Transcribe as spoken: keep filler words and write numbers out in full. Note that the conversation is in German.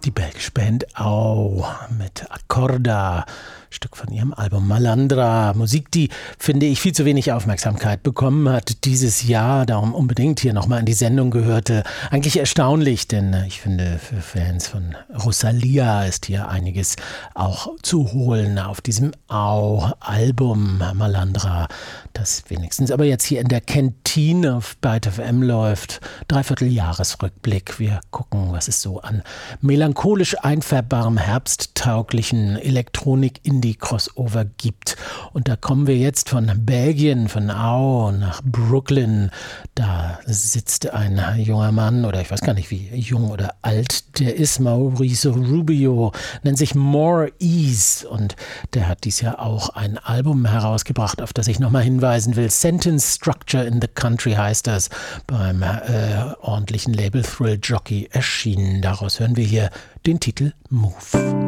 Die belgische Band Au mit Accorda, Stück von ihrem Album Malandra. Musik, die, finde ich, viel zu wenig Aufmerksamkeit bekommen hat dieses Jahr, darum unbedingt hier nochmal in die Sendung gehörte. Eigentlich erstaunlich, denn ich finde, für Fans von Rosalia ist hier einiges auch zu holen auf diesem Au-Album Malandra, das wenigstens aber jetzt hier in der Kantine auf Byte F M läuft. Dreivierteljahresrückblick. Wir gucken, was es so an melancholisch einfärbbarem, herbsttauglichen Elektronik-Indie-Crossover gibt. Und da kommen wir jetzt von Belgien, von Au nach Brooklyn. Da sitzt ein junger Mann, oder ich weiß gar nicht, wie jung oder alt der ist, Mauricio Rubio, nennt sich More Ease. Und der hat dies Jahr auch ein Album herausgebracht, auf das ich nochmal hinweisen will. Sentence Structure in the Country heißt das, beim äh, ordentlichen Label Thrill Jockey erschienen. Daraus hören wir hier den Titel Move.